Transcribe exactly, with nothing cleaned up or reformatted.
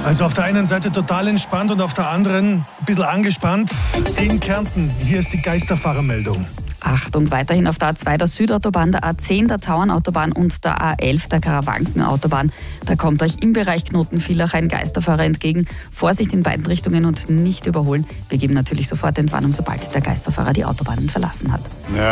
Also auf der einen Seite total entspannt und auf der anderen ein bisschen angespannt. In Kärnten, hier ist die Geisterfahrermeldung. acht und weiterhin auf der A zwei der Südautobahn, der A zehn der Tauernautobahn und der A elf der Karawankenautobahn. Da kommt euch im Bereich Knotenvillach ein Geisterfahrer entgegen. Vorsicht in beiden Richtungen und nicht überholen. Wir geben natürlich sofort Entwarnung, sobald der Geisterfahrer die Autobahnen verlassen hat. Ja.